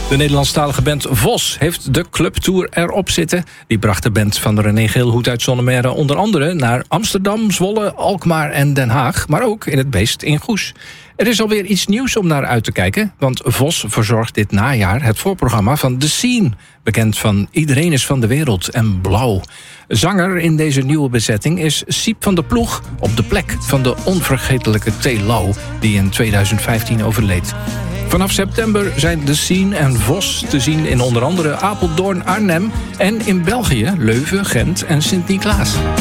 De Nederlandstalige band Vos heeft de clubtour erop zitten. Die bracht de band van René Geelhoed uit Zonnemerre onder andere naar Amsterdam, Zwolle, Alkmaar en Den Haag, maar ook in het Beest in Goes. Er is alweer iets nieuws om naar uit te kijken, want Vos verzorgt dit najaar het voorprogramma van The Scene, bekend van Iedereen is van de wereld en Blauw. Zanger in deze nieuwe bezetting is Siep van der Ploeg, op de plek van de onvergetelijke T. Lau, die in 2015 overleed. Vanaf september zijn The Scene en Vos te zien in onder andere Apeldoorn, Arnhem en in België, Leuven, Gent en Sint-Niklaas.